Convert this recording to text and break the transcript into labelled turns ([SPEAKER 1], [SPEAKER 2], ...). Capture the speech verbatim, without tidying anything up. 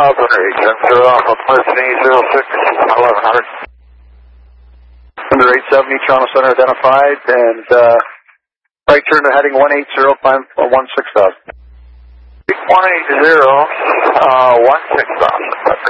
[SPEAKER 1] thousand, return zero Alpha, Mercy zero six, eleven hundred.
[SPEAKER 2] Under eight seventy, Toronto Center identified, and uh, right turn to heading one eight zero, climb one six thousand.
[SPEAKER 1] one eight zero, uh, one six thousand.